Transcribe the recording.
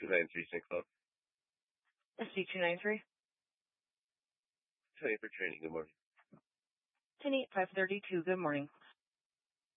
SC2936 up. SC293. 28 for training. Good morning. 10532, good morning.